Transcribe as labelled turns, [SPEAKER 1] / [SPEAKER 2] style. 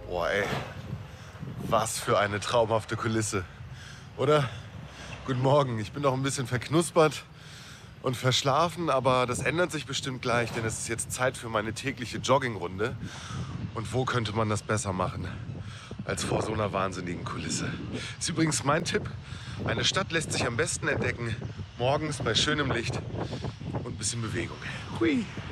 [SPEAKER 1] Boah, ey, was für eine traumhafte Kulisse, oder? Guten Morgen, ich bin noch ein bisschen verknuspert und verschlafen, aber das ändert sich bestimmt gleich, denn es ist jetzt Zeit für meine tägliche Joggingrunde. Und wo könnte man das besser machen als vor so einer wahnsinnigen Kulisse? Ist übrigens mein Tipp, eine Stadt lässt sich am besten entdecken morgens bei schönem Licht und ein bisschen Bewegung. Hui.